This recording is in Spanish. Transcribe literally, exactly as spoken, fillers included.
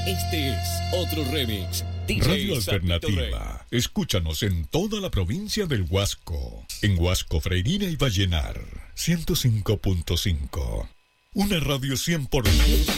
Este es otro remix. D J Radio Zapito Alternativa. Escúchanos en toda la provincia del Huasco. En Huasco, Freirina y Vallenar. ciento cinco punto cinco. Una radio cien por ciento